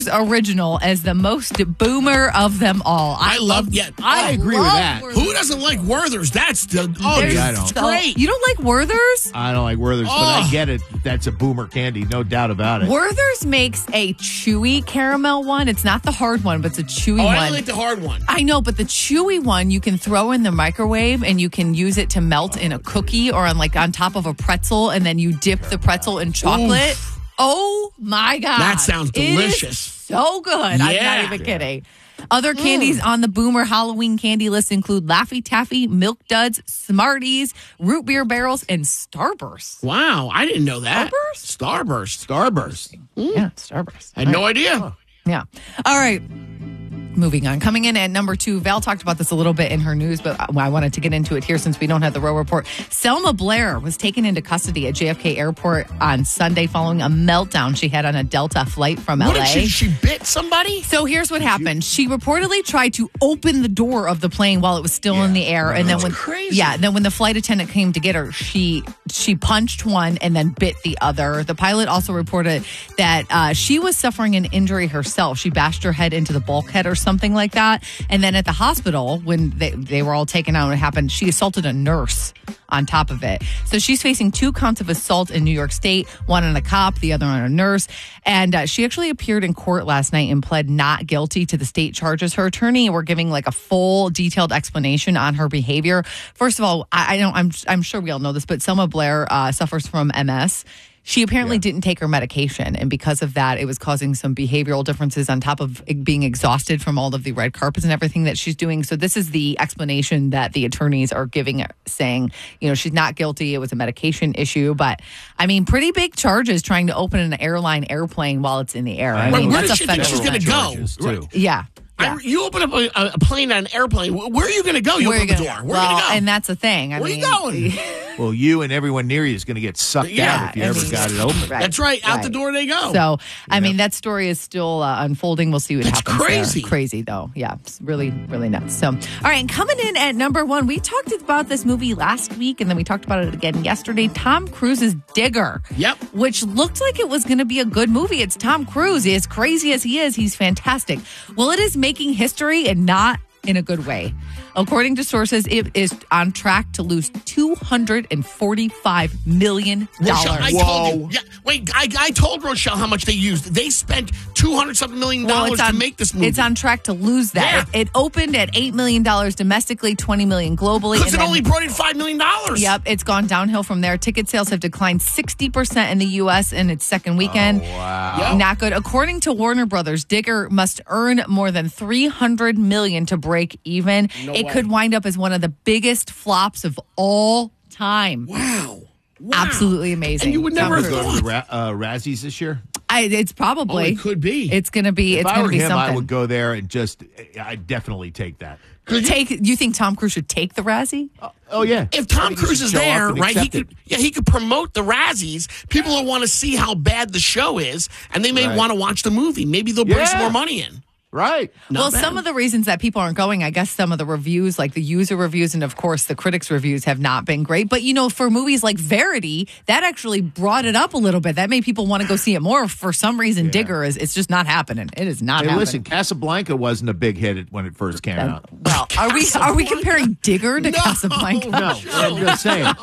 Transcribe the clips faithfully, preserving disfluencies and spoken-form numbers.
original as the most boomer of them all. I, I love yeah. I agree with that. Werther's. Who doesn't like Werther's? That's the oh, There's yeah, I don't. so- great. You don't like Werther's? I don't like Werther's, but Oh. I get it. That's a boomer candy, no doubt about it. Werther's makes a chewy caramel one. It's not the hard one, but it's a chewy Oh, one. I like the hard one. I know, but the chewy one you can throw in the microwave and you can use it to melt in a cookie or on like on top of a pretzel, and then you dip the pretzel in chocolate. Oof. Oh my God. That sounds It is delicious. so good. I'm not Yeah. even kidding. Other candies on the Boomer Halloween candy list include Laffy Taffy, Milk Duds, Smarties, Root Beer Barrels, and Starburst. Wow, I didn't know that. Starburst? Starburst. Starburst. Yeah, Starburst. I had no idea. Yeah. All right. Moving on. Coming in at number two, Val talked about this a little bit in her news, but I wanted to get into it here since we don't have the Row Report. Selma Blair was taken into custody at J F K Airport on Sunday following a meltdown she had on a Delta flight from What L A. did she, she bit somebody? So here's what happened. She reportedly tried to open the door of the plane while it was still in the air, and then when crazy. yeah, then when the flight attendant came to get her, she she punched one and then bit the other. The pilot also reported that uh, she was suffering an injury herself. She bashed her head into the bulkhead or something like that, and then at the hospital when they they were all taken out, it happened. She assaulted a nurse on top of it. So she's facing two counts of assault in New York State, one on a cop, the other on a nurse. And uh, she actually appeared in court last night and pled not guilty to the state charges. Her attorney were giving like a full detailed explanation on her behavior. First of all, I, I don't, I'm, I'm sure we all know this, but Selma Blair uh, suffers from M S. She apparently Yeah. didn't take her medication, and because of that, it was causing some behavioral differences on top of it being exhausted from all of the red carpets and everything that she's doing. So this is the explanation that the attorneys are giving, saying, you know, she's not guilty. It was a medication issue, but I mean, pretty big charges trying to open an airline airplane while it's in the air. I Wait, mean, where that's does a she think federal she's going to offense. go? Charges, too. Yeah. Yeah. I, you open up a, a plane on an airplane. Where are you going to go? You Where open you the gonna door. go? Where are you Well, going to go? and that's the thing. I Where mean, are you going? Well, you and everyone near you is going to get sucked Yeah, out if you I ever mean, got it open. right. That's right. Out Right. the door they go. So, I mean, that story is still uh, unfolding. We'll see what That's happens. crazy. There. Crazy, though. Yeah, it's really, really nuts. So, all right, and coming in at number one, we talked about this movie last week, and then we talked about it again yesterday. Tom Cruise's Digger. Yep. Which looked like it was going to be a good movie. It's Tom Cruise. As crazy as he is, he's fantastic. Well, it is making history and not in a good way. According to sources, it is on track to lose two hundred forty-five million Rochelle, dollars. I told you. Yeah, wait, I, I told Rochelle how much they used. They spent two hundred something million Well, dollars it's on, to make this movie. It's on track to lose that. Yeah. It, it opened at eight million dollars domestically, twenty million dollars globally. because and it then- only brought in five million dollars. Yep, it's gone downhill from there. Ticket sales have declined sixty percent in the U S in its second weekend. Oh, wow. Yep. Not good. According to Warner Brothers, Digger must earn more than three hundred million dollars to break even. No it way. could wind up as one of the biggest flops of all time. Wow. Wow. Absolutely amazing. And you would Tom never Cruise. have Go to the Ra- uh, Razzies this year? I, it's probably. Oh, it could be. It's going to be. If It's I going were to be him, something. I would go there and just, I'd definitely take that. Take. You think Tom Cruise should take the Razzie? Oh, yeah. If Tom I think he Cruise should is show up there, and right? He accept it. could, yeah, he could promote the Razzies. People will want to see how bad the show is, and they may Right. want to watch the movie. Maybe they'll bring some Yeah. more money in. Right. Not well, bad. some of the reasons that people aren't going, I guess some of the reviews, like the user reviews and, of course, the critics' reviews have not been great. But, you know, for movies like Verity, that actually brought it up a little bit. That made people want to go see it more. For some reason, Digger is it's just not happening. It is not Hey, happening. listen, Casablanca wasn't a big hit when it first came out. Well, are we are we comparing Digger to Casablanca? No, I'm just saying.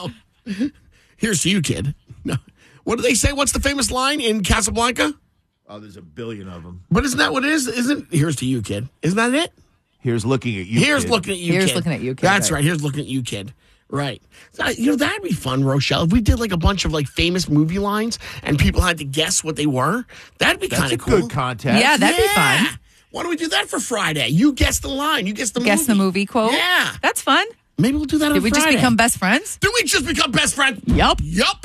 Here's to you, kid. No. What do they say? What's the famous line in Casablanca? Oh, there's a billion of them. But isn't that what it is? Isn't here's to you, kid? Isn't that it? Here's looking at you. Here's kid. looking at you, Here's kid. looking at you, kid, That's right. right. Here's looking at you, kid. Right. So, you know, that'd be fun, Rochelle. If we did like a bunch of like famous movie lines and people had to guess what they were, that'd be That's kind a of cool. good contest. Yeah, that'd be Yeah. fun. Why don't we do that for Friday? You guess the line. You guess the Guess movie. the movie quote. Yeah. That's fun. Maybe we'll do that on Did we Friday. just become best friends? Did we just become best friends? Yup. Yup.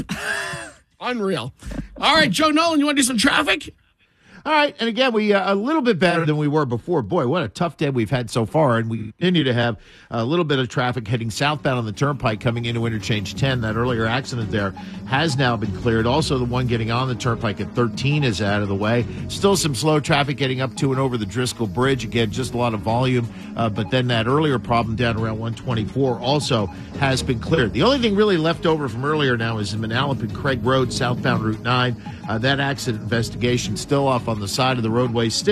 Unreal. All right, Joe Nolan, you want to do some traffic? All right, and again, we uh, a little bit better than we were before. Boy, what a tough day we've had so far, and we continue to have a little bit of traffic heading southbound on the Turnpike coming into Interchange ten. That earlier accident there has now been cleared. Also, the one getting on the Turnpike at thirteen is out of the way. Still some slow traffic getting up to and over the Driscoll Bridge. Again, just a lot of volume, uh, but then that earlier problem down around one twenty-four also has been cleared. The only thing really left over from earlier now is in Manalapan Craig Road, southbound Route nine. Uh, that accident investigation still off on on the side of the roadway. Still